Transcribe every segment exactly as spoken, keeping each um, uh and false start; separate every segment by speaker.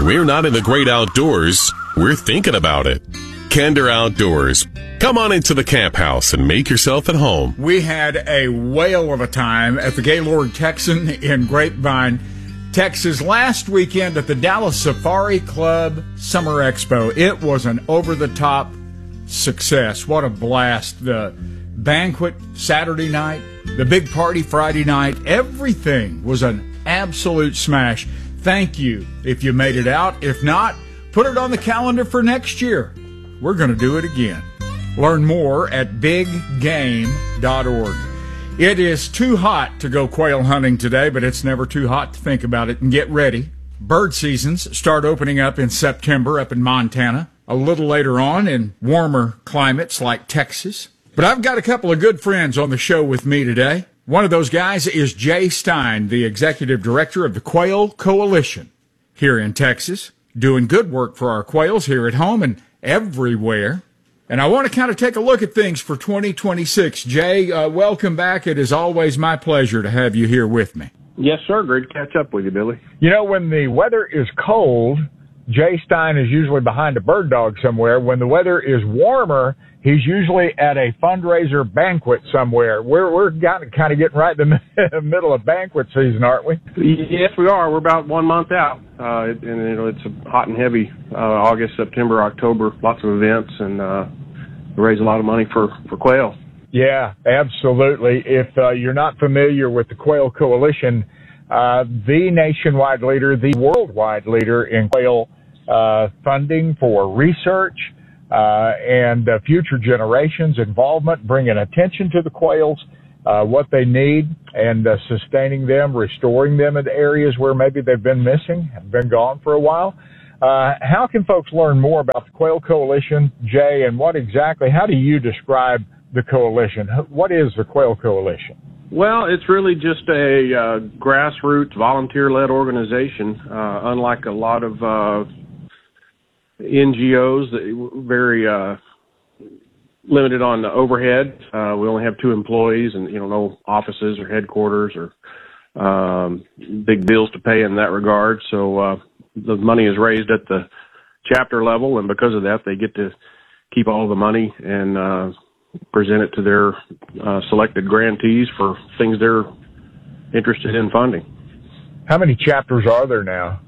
Speaker 1: we're not in the great outdoors, we're thinking about it. Kinder Outdoors. Come on into the camp house and make yourself at home.
Speaker 2: We had a whale of a time at the Gaylord Texan in Grapevine, Texas last weekend at the Dallas Safari Club Summer Expo. It was an over-the-top success. What a blast. The banquet Saturday night, the big party Friday night, everything was an absolute smash. Thank you if you made it out. If not, put it on the calendar for next year. We're going to do it again. Learn more at big game dot org. It is too hot to go quail hunting today, but it's never too hot to think about it and get ready. Bird seasons start opening up in September up in Montana, a little later on in warmer climates like Texas. But I've got a couple of good friends on the show with me today. One of those guys is Jay Stein, the executive director of the Quail Coalition here in Texas, doing good work for our quails here at home and everywhere. And I want to kind of take a look at things for twenty twenty-six. Jay, uh, welcome back. It is always my pleasure to have you here with me.
Speaker 3: Yes, sir. Great to catch up with you, Billy.
Speaker 4: You know, when the weather is cold, Jay Stein is usually behind a bird dog somewhere. When the weather is warmer, he's usually at a fundraiser banquet somewhere. We're we're kind of getting right in the middle of banquet season, aren't we?
Speaker 3: Yes, we are. We're about one month out, uh, and you know it's a hot and heavy uh, August, September, October. Lots of events, and uh, we raise a lot of money for for quail.
Speaker 4: Yeah, absolutely. If uh, you're not familiar with the Quail Coalition, uh, the nationwide leader, the worldwide leader in quail uh, funding for research. Uh, and uh, future generations' involvement, bringing attention to the quails, uh, what they need, and uh, sustaining them, restoring them into areas where maybe they've been missing, have been gone for a while. Uh, how can folks learn more about the Quail Coalition, Jay, and what exactly, how do you describe the coalition? What is the Quail Coalition?
Speaker 3: Well, it's really just a uh, grassroots, volunteer-led organization, uh, unlike a lot of uh N G Os, very uh, limited on the overhead. Uh, we only have two employees and, you know, no offices or headquarters or um, big bills to pay in that regard. So uh, the money is raised at the chapter level, and because of that, they get to keep all the money and uh, present it to their uh, selected grantees for things they're interested in funding.
Speaker 4: How many chapters are there now?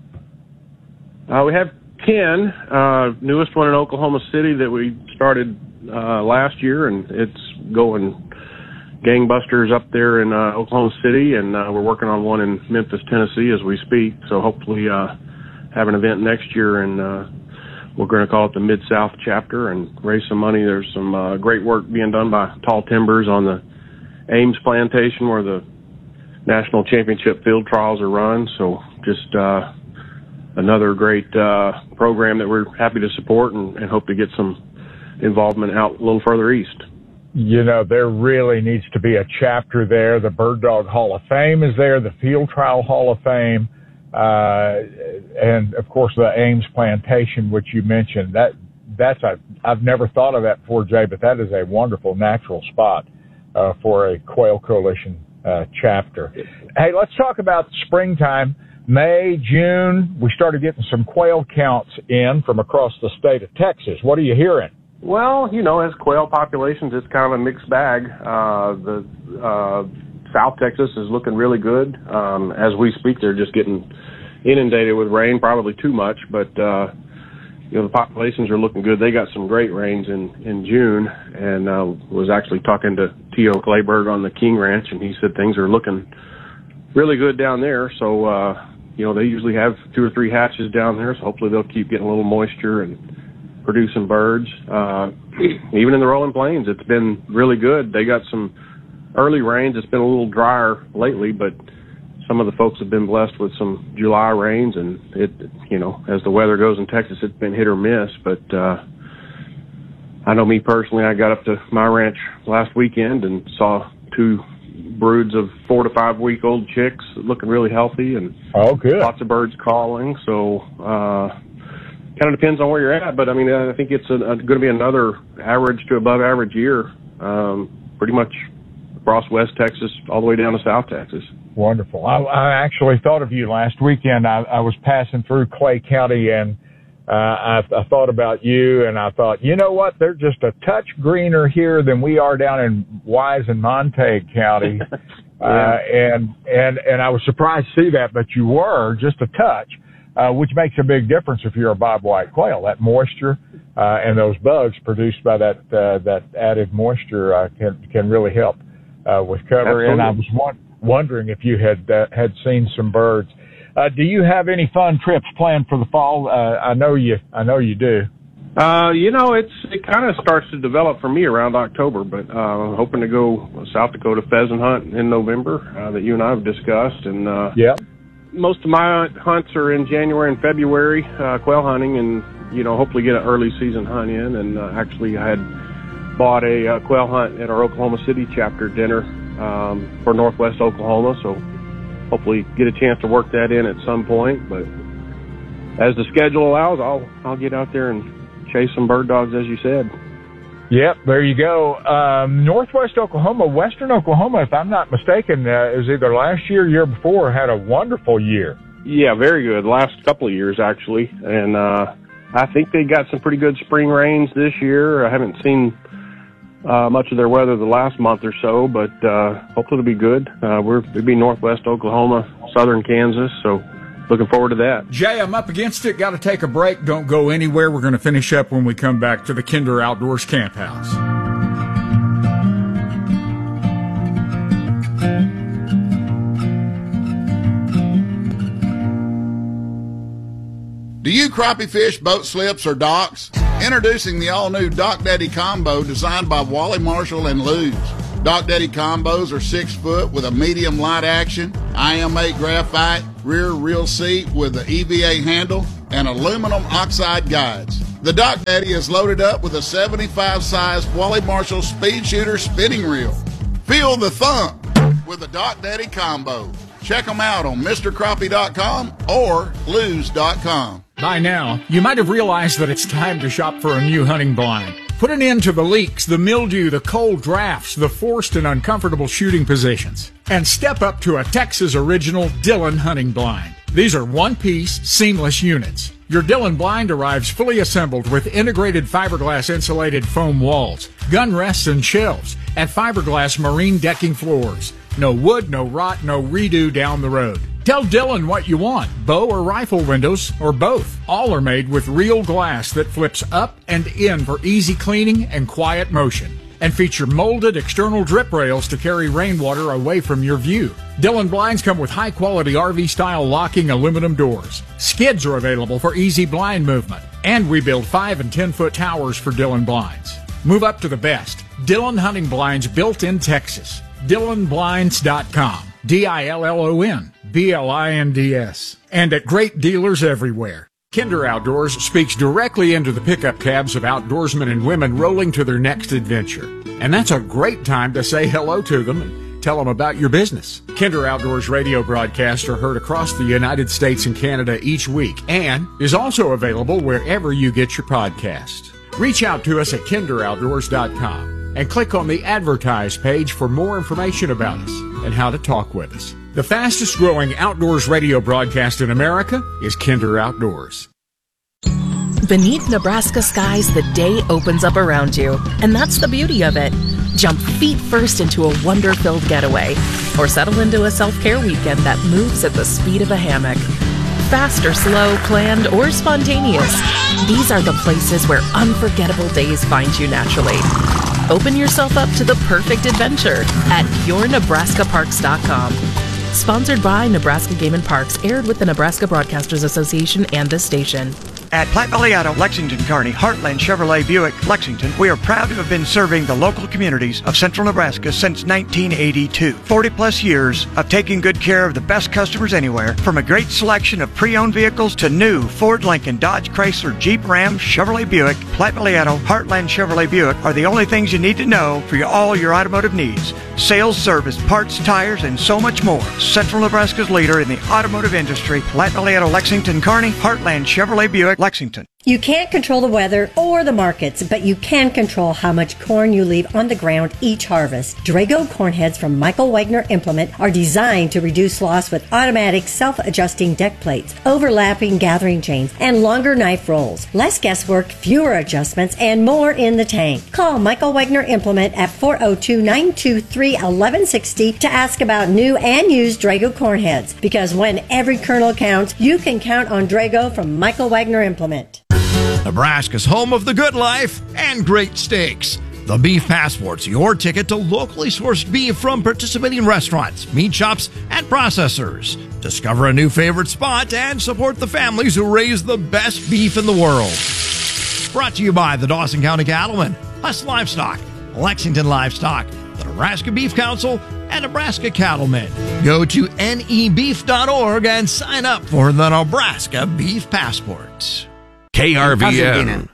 Speaker 3: Uh, we have ten, uh, newest one in Oklahoma City that we started uh, last year, and it's going gangbusters up there in uh, Oklahoma City, and uh, we're working on one in Memphis, Tennessee as we speak, so hopefully uh, have an event next year, and uh, we're going to call it the Mid-South chapter and raise some money. There's some uh, great work being done by Tall Timbers on the Ames plantation where the national championship field trials are run, so just uh, another great uh, program that we're happy to support and, and hope to get some involvement out a little further east.
Speaker 4: You know, there really needs to be a chapter there. The Bird Dog Hall of Fame is there, the Field Trial Hall of Fame, uh, and, of course, the Ames Plantation, which you mentioned. That that's a, I've never thought of that before, Jay, but that is a wonderful natural spot uh, for a Quail Coalition uh, chapter. Hey, let's talk about springtime. May, June, we started getting some quail counts in from across the state of Texas. What are you hearing?
Speaker 3: Well, you know, as quail populations, it's kind of a mixed bag. Uh, the uh, South Texas is looking really good. Um, as we speak, they're just getting inundated with rain, probably too much, but, uh, you know, the populations are looking good. They got some great rains in, in June, and uh, was actually talking to T O Clayberg on the King Ranch, and he said things are looking really good down there. So, uh, you know, they usually have two or three hatches down there, so hopefully they'll keep getting a little moisture and producing birds. Uh, even in the Rolling Plains, it's been really good. They got some early rains. It's been a little drier lately, but some of the folks have been blessed with some July rains, and it, you know, as the weather goes in Texas, it's been hit or miss. But uh, I know me personally, I got up to my ranch last weekend and saw two broods of four to five week old chicks looking really healthy, and
Speaker 4: oh, good.
Speaker 3: Lots of birds calling. So uh, kind of depends on where you're at, but I mean, I think it's a, a, going to be another average to above average year, um, pretty much across West Texas all the way down to South Texas.
Speaker 4: Wonderful. I, I actually thought of you last weekend. I, I was passing through Clay County, and uh, I, I thought about you, and I thought, you know what? They're just a touch greener here than we are down in Wise and Montague County. yeah. uh, and, and, and I was surprised to see that, but you were just a touch, uh, which makes a big difference if you're a bobwhite quail. That moisture uh, and those bugs produced by that uh, that added moisture uh, can can really help uh, with cover.
Speaker 3: Absolutely.
Speaker 4: And I was wondering. Wondering if you had uh, had seen some birds. Uh, do you have any fun trips planned for the fall? Uh, I know you. I know you do.
Speaker 3: Uh, you know, it's it kind of starts to develop for me around October, but uh, I'm hoping to go South Dakota pheasant hunt in November uh, that you and I have discussed. And uh,
Speaker 4: yeah,
Speaker 3: most of my hunts are in January and February, uh, quail hunting, and you know, hopefully get an early season hunt in. And uh, actually, I had bought a uh, quail hunt at our Oklahoma City chapter dinner. Um, for Northwest Oklahoma, so hopefully get a chance to work that in at some point. But as the schedule allows, I'll I'll get out there and chase some bird dogs, as you said.
Speaker 4: Yep, there you go. Um, Northwest Oklahoma, Western Oklahoma, if I'm not mistaken, uh, is either last year or year before, had a wonderful year.
Speaker 3: Yeah, very good. Last couple of years, actually. And uh, I think they got some pretty good spring rains this year. I haven't seen Uh, much of their weather the last month or so, but uh, hopefully it'll be good. Uh, we're it'll be Northwest Oklahoma, southern Kansas, so looking forward to that.
Speaker 2: Jay, I'm up against it. Got to take a break. Don't go anywhere. We're going to finish up when we come back to the Kinder Outdoors Camp House.
Speaker 5: Do you crappie fish, boat slips, or docks? Introducing the all-new Dock Daddy Combo designed by Wally Marshall and Lew's. Dock Daddy Combos are six foot with a medium light action, I M eight graphite, rear reel seat with the E V A handle, and aluminum oxide guides. The Dock Daddy is loaded up with a seventy-five size Wally Marshall Speed Shooter spinning reel. Feel the thump with the Dock Daddy Combo. Check them out on Mister Crappie dot com or Lew's dot com.
Speaker 2: By now, you might have realized that it's time to shop for a new hunting blind. Put an end to the leaks, the mildew, the cold drafts, the forced and uncomfortable shooting positions, and step up to a Texas original Dillon hunting blind. These are one-piece, seamless units. Your Dillon blind arrives fully assembled with integrated fiberglass insulated foam walls, gun rests and shelves, and fiberglass marine decking floors. No wood, no rot, no redo down the road. Tell Dillon what you want, bow or rifle windows, or both. All are made with real glass that flips up and in for easy cleaning and quiet motion, and feature molded external drip rails to carry rainwater away from your view. Dillon blinds come with high-quality R V-style locking aluminum doors. Skids are available for easy blind movement, and we build five and ten-foot towers for Dillon blinds. Move up to the best. Dillon hunting blinds built in Texas. Dillon Blinds dot com. D I L L O N B L I N D S. And at great dealers everywhere. Kinder Outdoors speaks directly into the pickup cabs of outdoorsmen and women rolling to their next adventure. And that's a great time to say hello to them and tell them about your business. Kinder Outdoors radio broadcasts are heard across the United States and Canada each week and is also available wherever you get your podcasts. Reach out to us at Kinder Outdoors dot com. And click on the Advertise page for more information about us and how to talk with us. The fastest growing outdoors radio broadcast in America is Kinder Outdoors.
Speaker 6: Beneath Nebraska skies, the day opens up around you, and that's the beauty of it. Jump feet first into a wonder-filled getaway, or settle into a self-care weekend that moves at the speed of a hammock. Fast or slow, planned or spontaneous, these are the places where unforgettable days find you naturally. Open yourself up to the perfect adventure at your nebraska parks dot com. Sponsored by Nebraska Game and Parks, aired with the Nebraska Broadcasters Association and this station.
Speaker 7: At Platte Valley Auto, Lexington, Kearney, Heartland Chevrolet Buick, Lexington, we are proud to have been serving the local communities of central Nebraska since nineteen eighty-two. forty plus years of taking good care of the best customers anywhere, from a great selection of pre-owned vehicles to new Ford, Lincoln, Dodge, Chrysler, Jeep, Ram, Chevrolet Buick. Platte Valley Auto, Heartland Chevrolet Buick are the only things you need to know for your, all your automotive needs. Sales, service, parts, tires, and so much more. Central Nebraska's leader in the automotive industry, Platte Valley Auto, Lexington, Kearney, Heartland Chevrolet Buick, Lexington.
Speaker 8: You can't control the weather or the markets, but you can control how much corn you leave on the ground each harvest. Drago corn heads from Michael Wagner Implement are designed to reduce loss with automatic self-adjusting deck plates, overlapping gathering chains, and longer knife rolls. Less guesswork, fewer adjustments, and more in the tank. Call Michael Wagner Implement at four oh two, nine two three, one one six oh to ask about new and used Drago corn heads. Because when every kernel counts, you can count on Drago from Michael Wagner Implement.
Speaker 9: Nebraska's home of the good life and great steaks. The Beef Passport's your ticket to locally sourced beef from participating restaurants, meat shops, and processors. Discover a new favorite spot and support the families who raise the best beef in the world. Brought to you by the Dawson County Cattlemen, Huss Livestock, Lexington Livestock, the Nebraska Beef Council, and Nebraska Cattlemen. Go to N E beef dot org and sign up for the Nebraska Beef Passports.
Speaker 1: K R V N.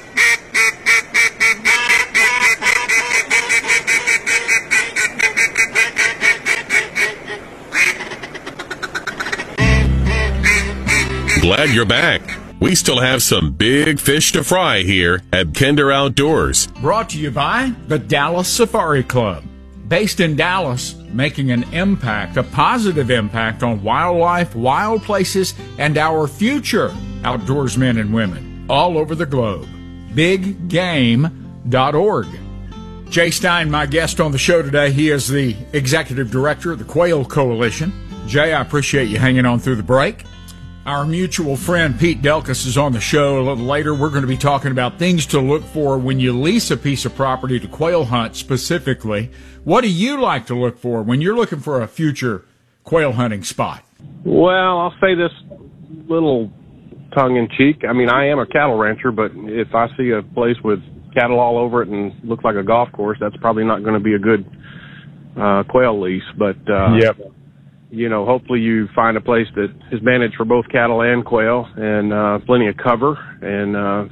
Speaker 1: Glad you're back. We still have some big fish to fry here at Kinder Outdoors.
Speaker 2: Brought to you by the Dallas Safari Club. Based in Dallas, making an impact, a positive impact on wildlife, wild places, and our future outdoorsmen and women all over the globe. big game dot org. Jay Stein, my guest on the show today, he is the executive director of the Quail Coalition. Jay, I appreciate you hanging on through the break. Our mutual friend Pete Delkus is on the show a little later. We're going to be talking about things to look for when you lease a piece of property to quail hunt specifically. What do you like to look for when you're looking for a future quail hunting spot?
Speaker 3: Well, I'll say this little tongue-in-cheek. I mean, I am a cattle rancher, but if I see a place with cattle all over it and looks like a golf course, that's probably not going to be a good uh, quail lease. But, uh,
Speaker 4: yep.
Speaker 3: you know, hopefully you find a place that is managed for both cattle and quail and uh, plenty of cover. And, uh,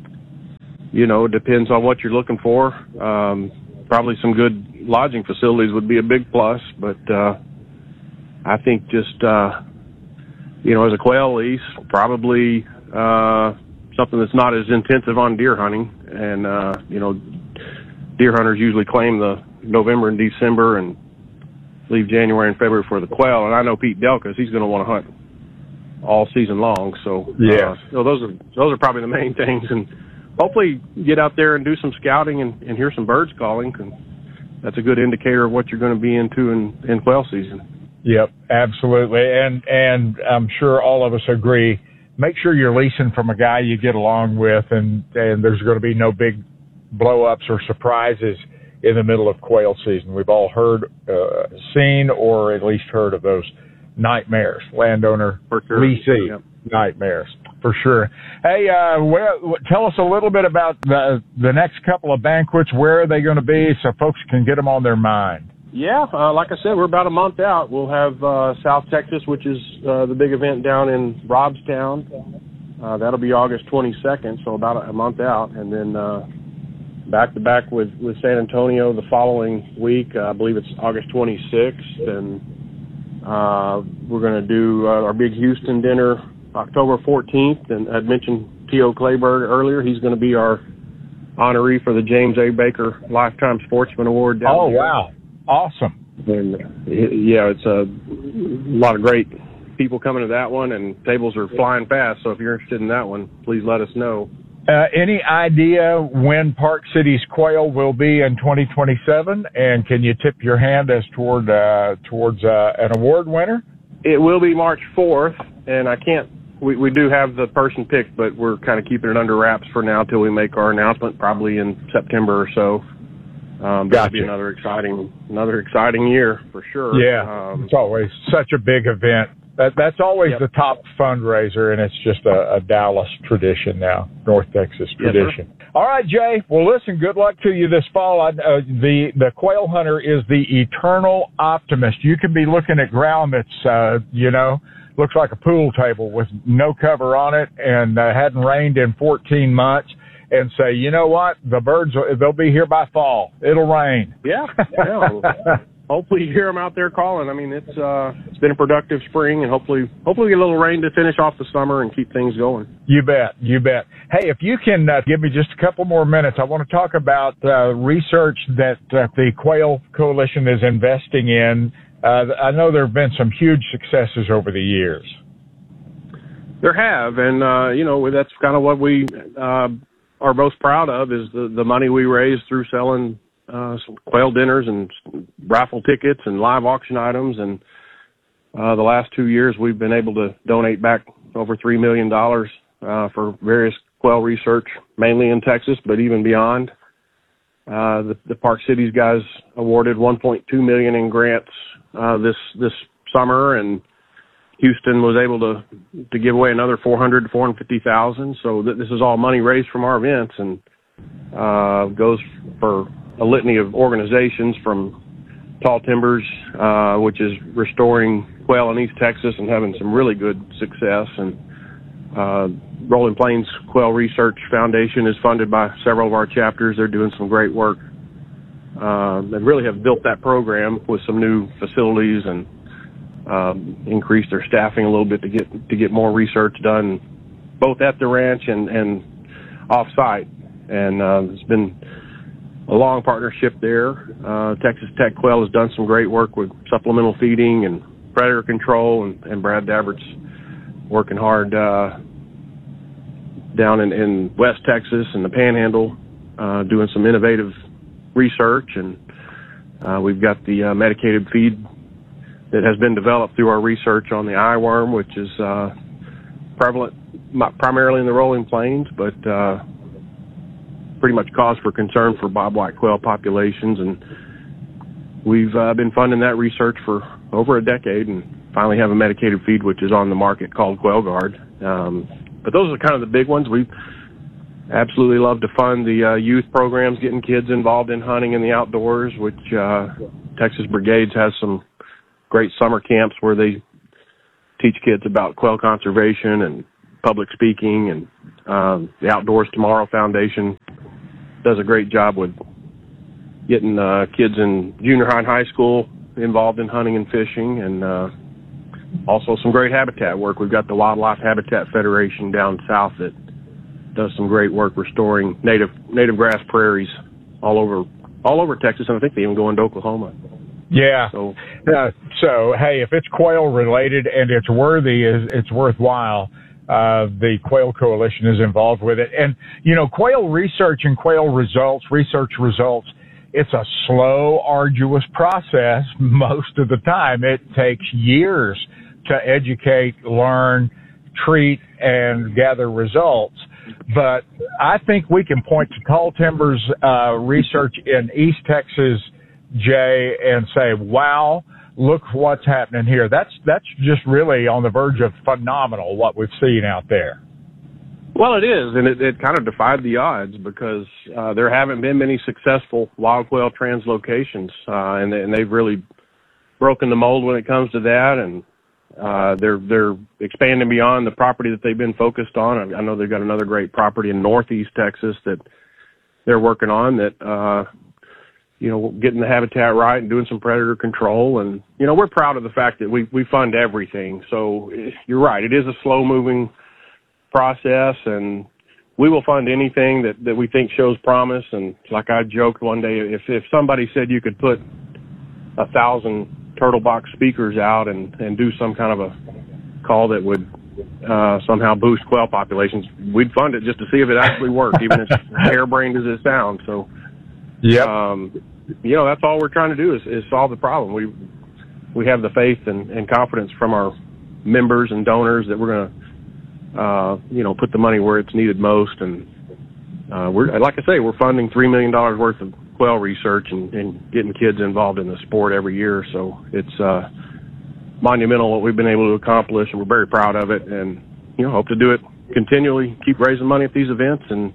Speaker 3: you know, it depends on what you're looking for. Um, probably some good lodging facilities would be a big plus. But uh, I think just, uh, you know, as a quail lease, probably uh, something that's not as intensive on deer hunting. And, uh, you know, deer hunters usually claim the November and December and leave January and February for the quail. And I know Pete Delkus, he's going to want to hunt all season long. So,
Speaker 4: yeah.
Speaker 3: uh, so those are those are probably the main things. And hopefully get out there and do some scouting and, and hear some birds calling. And that's a good indicator of what you're going to be into in, in quail season.
Speaker 4: Yep, absolutely. And and I'm sure all of us agree, make sure you're leasing from a guy you get along with, and, and there's going to be no big blow-ups or surprises in the middle of quail season. We've all heard, uh, seen, or at least heard of those nightmares, landowner,
Speaker 3: for sure.
Speaker 4: leasee
Speaker 3: Yep.
Speaker 4: nightmares, for sure. Hey, uh, where, tell us a little bit about the, the next couple of banquets. Where are they going to be so folks can get them on their mind?
Speaker 3: Yeah, uh, like I said, we're about a month out. We'll have uh, South Texas, which is uh, the big event down in Robstown. Uh, that'll be August twenty-second, so about a month out. And then uh, back-to-back with, with San Antonio the following week. Uh, I believe it's August twenty-sixth. And uh, we're going to do uh, our big Houston dinner October fourteenth. And I'd mentioned T O Clayberg earlier. He's going to be our honoree for the James A. Baker Lifetime Sportsman Award down
Speaker 4: Oh,
Speaker 3: here.
Speaker 4: wow. Awesome.
Speaker 3: And yeah, it's a lot of great people coming to that one, and tables are flying fast. So if you're interested in that one, please let us know.
Speaker 4: Uh, any idea when Park City's quail will be in twenty twenty-seven? And can you tip your hand as toward uh, towards uh, an award winner?
Speaker 3: It will be March fourth, and I can't. We, we do have the person picked, but we're kind of keeping it under wraps for now till we make our announcement, probably in September or so. Um, that'll
Speaker 4: Gotcha.
Speaker 3: be another exciting, another exciting year for sure.
Speaker 4: Yeah,
Speaker 3: um,
Speaker 4: it's always such a big event. That that's always
Speaker 3: Yep.
Speaker 4: the top fundraiser, and it's just a, a Dallas tradition now, North Texas tradition.
Speaker 3: Yes,
Speaker 4: All right, Jay. Well, listen. Good luck to you this fall. I, uh, the the quail hunter is the eternal optimist. You can be looking at ground that's uh, you know looks like a pool table with no cover on it, and uh, hadn't rained in fourteen months. And say, you know what? The birds, they'll be here by fall. It'll rain.
Speaker 3: Yeah. yeah. hopefully you hear them out there calling. I mean, it's uh, it's been a productive spring, and hopefully hopefully we get a little rain to finish off the summer and keep things going.
Speaker 4: You bet, you bet. Hey, if you can uh, give me just a couple more minutes, I want to talk about uh, research that uh, the Quail Coalition is investing in. Uh, I know there have been some huge successes over the years.
Speaker 3: There have, and uh, you know, that's kind of what we uh, are most proud of is the, the money we raise through selling uh, some quail dinners and raffle tickets and live auction items. And uh, the last two years, we've been able to donate back over three million dollars uh, for various quail research, mainly in Texas, but even beyond. Uh, the, the Park Cities guys awarded one point two million dollars in grants uh, this this summer, and Houston was able to to give away another four hundred to four hundred fifty thousand. So th- this is all money raised from our events, and uh, goes for a litany of organizations from Tall Timbers, uh, which is restoring quail in East Texas and having some really good success. And uh, Rolling Plains Quail Research Foundation is funded by several of our chapters. They're doing some great work. Uh, they really have built that program with some new facilities and Um, increase their staffing a little bit to get to get more research done, both at the ranch and, and off-site. And uh, it's been a long partnership there. Uh, Texas Tech Quail has done some great work with supplemental feeding and predator control, and, and Brad Dabbert's working hard uh, down in, in West Texas and the Panhandle, uh, doing some innovative research. And uh, we've got the uh, medicated feed that has been developed through our research on the eyeworm, which is uh, prevalent primarily in the Rolling Plains, but uh, pretty much cause for concern for bobwhite quail populations. And we've uh, been funding that research for over a decade, and finally have a medicated feed which is on the market called Quail Guard. Um, but those are kind of the big ones. We absolutely love to fund the uh, youth programs, getting kids involved in hunting in the outdoors, which uh, Texas Brigades has some great summer camps where they teach kids about quail conservation and public speaking. And um, the Outdoors Tomorrow Foundation does a great job with getting uh, kids in junior high and high school involved in hunting and fishing, and uh, also some great habitat work. We've got the Wildlife Habitat Federation down south that does some great work restoring native native grass prairies all over all over Texas, and I think they even go into Oklahoma.
Speaker 4: Yeah.
Speaker 3: So,
Speaker 4: uh, so hey, if it's quail related and it's worthy, it's worthwhile. Uh, the Quail Coalition is involved with it. And, you know, quail research and quail results, research results, it's a slow, arduous process most of the time. It takes years to educate, learn, treat, and gather results. But I think we can point to Tall Timbers uh, research in East Texas, Jay, and say, wow, look what's happening here. That's that's just really on the verge of phenomenal what we've seen out there.
Speaker 3: Well, it is, and it, it kind of defied the odds because uh, there haven't been many successful wild quail translocations, uh, and, they, and they've really broken the mold when it comes to that, and uh, they're they're expanding beyond the property that they've been focused on. I, I know they've got another great property in Northeast Texas that they're working on that, uh, you know, getting the habitat right and doing some predator control. And, you know, we're proud of the fact that we, we fund everything. So you're right. It is a slow moving process, and we will fund anything that, that we think shows promise. And like I joked one day, if, if somebody said you could put a thousand turtle box speakers out and, and do some kind of a call that would uh, somehow boost quail populations, we'd fund it just to see if it actually worked, even as harebrained as it sounds. So,
Speaker 4: yeah.
Speaker 3: Um, you know, that's all we're trying to do is, is solve the problem. We we have the faith and, and confidence from our members and donors that we're going to, uh, you know, put the money where it's needed most. And uh, we're, like I say, we're funding three million dollars worth of quail research and, and getting kids involved in the sport every year. So it's uh, monumental what we've been able to accomplish, and we're very proud of it. And, you know, hope to do it continually, keep raising money at these events. And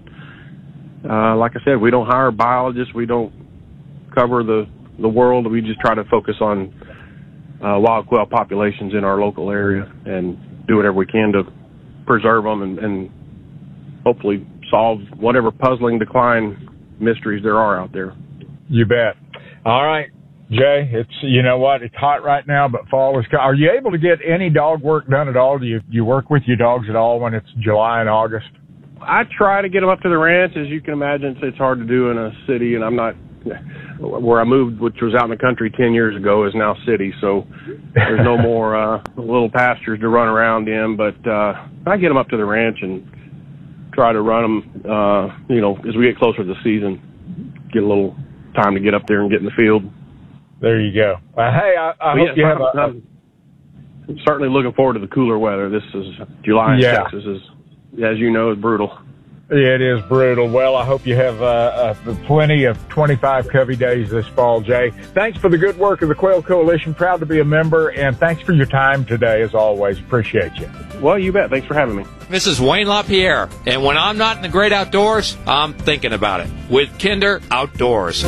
Speaker 3: uh, like I said, we don't hire biologists. We don't cover the, the world. We just try to focus on uh, wild quail populations in our local area and do whatever we can to preserve them and, and hopefully solve whatever puzzling decline mysteries there are out there.
Speaker 4: You bet. All right. Jay, it's, you know what, it's hot right now, but fall is coming. Are you able to get any dog work done at all? Do you, you work with your dogs at all when it's July and August?
Speaker 3: I try to get them up to the ranch. As you can imagine, it's, it's hard to do in a city, and I'm not, where I moved, which was out in the country ten years ago, is now city, so there's no more uh, little pastures to run around in, but uh, I get them up to the ranch and try to run them, uh, you know, as we get closer to the season, get a little time to get up there and get in the field.
Speaker 4: There you go. Uh, hey, I, I hope
Speaker 3: yeah,
Speaker 4: you have a,
Speaker 3: I'm, I'm certainly looking forward to the cooler weather. This is July in
Speaker 4: yeah.
Speaker 3: Texas is, as you know, is brutal.
Speaker 4: Yeah, it is brutal. Well, I hope you have uh, uh, plenty of twenty-five Covey days this fall, Jay. Thanks for the good work of the Quail Coalition. Proud to be a member, and thanks for your time today, as always. Appreciate you.
Speaker 3: Well, you bet. Thanks for having me.
Speaker 10: This is Wayne LaPierre, and when I'm not in the great outdoors, I'm thinking about it with Kinder Outdoors.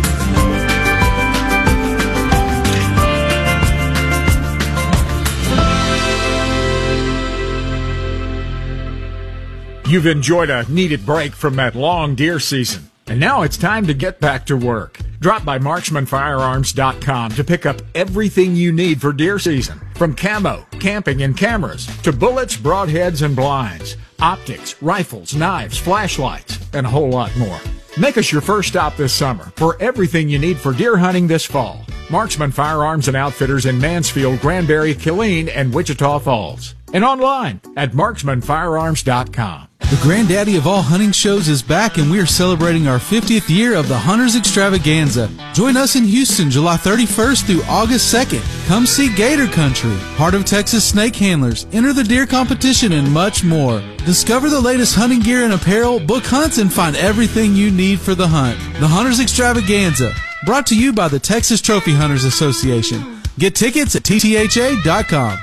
Speaker 2: You've enjoyed a needed break from that long deer season, and now it's time to get back to work. Drop by marksman firearms dot com to pick up everything you need for deer season, from camo, camping, and cameras, to bullets, broadheads, and blinds, optics, rifles, knives, flashlights, and a whole lot more. Make us your first stop this summer for everything you need for deer hunting this fall. Marksman Firearms and Outfitters in Mansfield, Granbury, Killeen, and Wichita Falls. And online at marksman firearms dot com.
Speaker 11: The granddaddy of all hunting shows is back, and we are celebrating our fiftieth year of the Hunters Extravaganza. Join us in Houston July thirty-first through August second. Come see Gator Country, Heart of Texas Snake Handlers, enter the deer competition, and much more. Discover the latest hunting gear and apparel, book hunts, and find everything you need for the hunt. The Hunters Extravaganza, brought to you by the Texas Trophy Hunters Association. Get tickets at T T H A dot com.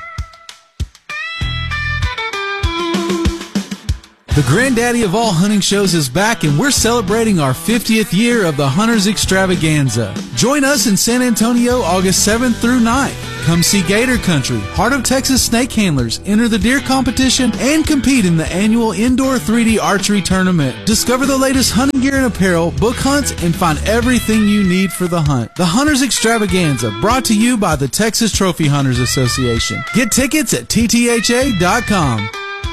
Speaker 11: The granddaddy of all hunting shows is back, and we're celebrating our fiftieth year of the Hunters Extravaganza. Join us in San Antonio August seventh through ninth. Come see Gator Country, Heart of Texas Snake Handlers, enter the deer competition, and compete in the annual indoor three D archery tournament. Discover the latest hunting gear and apparel, book hunts, and find everything you need for the hunt. The Hunters Extravaganza, brought to you by the Texas Trophy Hunters Association. Get tickets at T T H A dot com.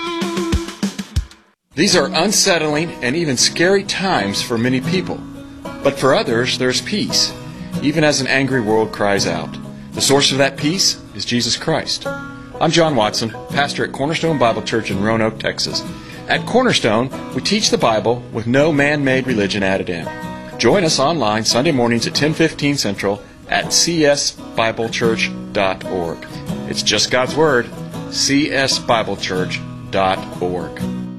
Speaker 12: These are unsettling and even scary times for many people. But for others, there's peace, even as an angry world cries out. The source of that peace is Jesus Christ. I'm John Watson, pastor at Cornerstone Bible Church in Roanoke, Texas. At Cornerstone, we teach the Bible with no man-made religion added in. Join us online Sunday mornings at ten fifteen Central at c s bible church dot org. It's just God's Word, c s bible church dot org.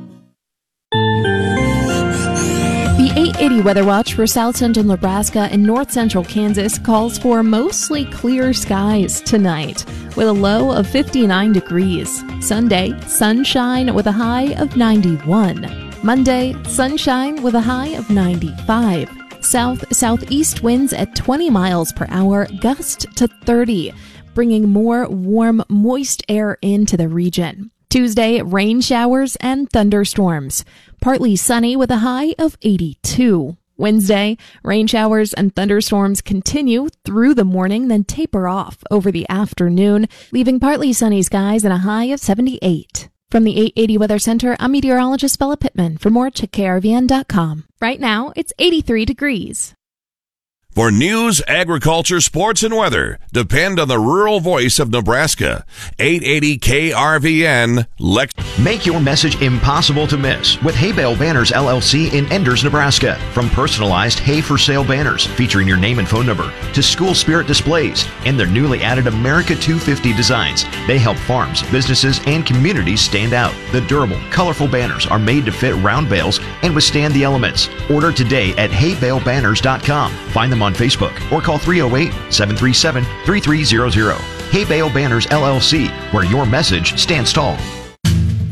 Speaker 13: The eight eighty Weather Watch for South Central Nebraska and North Central Kansas calls for mostly clear skies tonight, with a low of fifty-nine degrees. Sunday, sunshine with a high of ninety-one. Monday, sunshine with a high of ninety-five. South-southeast winds at twenty miles per hour, gust to thirty, bringing more warm, moist air into the region. Tuesday, rain showers and thunderstorms. Partly sunny with a high of eighty-two. Wednesday, rain showers and thunderstorms continue through the morning, then taper off over the afternoon, leaving partly sunny skies and a high of seventy-eight. From the eight eighty Weather Center, I'm meteorologist Bella Pittman. For more, check K R V N dot com. Right now, it's eighty-three degrees.
Speaker 14: For news, agriculture, sports, and weather, depend on the rural voice of Nebraska. eight eighty K R V N, Lex.
Speaker 15: Make your message impossible to miss with Hay Bale Banners L L C in Enders, Nebraska. From personalized hay for sale banners featuring your name and phone number to school spirit displays and their newly added America two fifty designs, they help farms, businesses, and communities stand out. The durable, colorful banners are made to fit round bales and withstand the elements. Order today at hay bale banners dot com. Find them on Facebook or call three oh eight, seven three seven, three three zero zero. Hay Bale Banners L L C, where your message stands tall.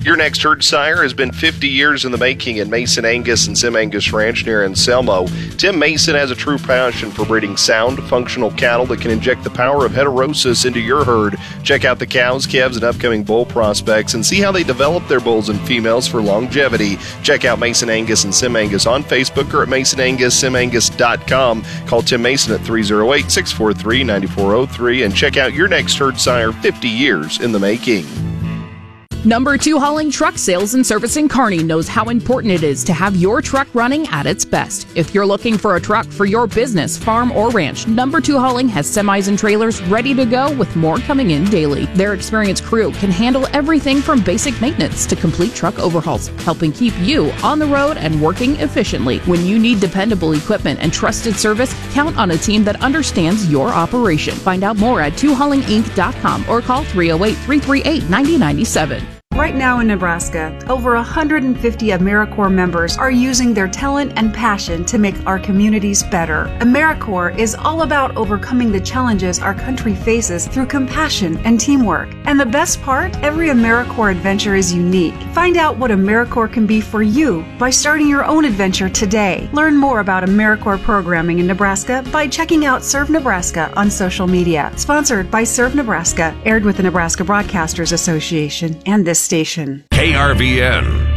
Speaker 16: Your Next Herd Sire has been fifty years in the making at Mason Angus and Sim Angus Ranch near Anselmo. Tim Mason has a true passion for breeding sound, functional cattle that can inject the power of heterosis into your herd. Check out the cows, calves, and upcoming bull prospects and see how they develop their bulls and females for longevity. Check out Mason Angus and Sim Angus on Facebook or at mason angus sim angus dot com. Call Tim Mason at three oh eight, six four three, nine four oh three and check out Your Next Herd Sire, fifty years in the making.
Speaker 17: Number two Hauling Truck Sales and Service in Kearney knows how important it is to have your truck running at its best. If you're looking for a truck for your business, farm, or ranch, Number two Hauling has semis and trailers ready to go with more coming in daily. Their experienced crew can handle everything from basic maintenance to complete truck overhauls, helping keep you on the road and working efficiently. When you need dependable equipment and trusted service, count on a team that understands your operation. Find out more at two hauling inc dot com or call three oh eight, three three eight, nine oh nine seven.
Speaker 18: Right now in Nebraska, over one hundred fifty AmeriCorps members are using their talent and passion to make our communities better. AmeriCorps is all about overcoming the challenges our country faces through compassion and teamwork. And the best part? Every AmeriCorps adventure is unique. Find out what AmeriCorps can be for you by starting your own adventure today. Learn more about AmeriCorps programming in Nebraska by checking out Serve Nebraska on social media. Sponsored by Serve Nebraska, aired with the Nebraska Broadcasters Association and this station.
Speaker 14: K R V N.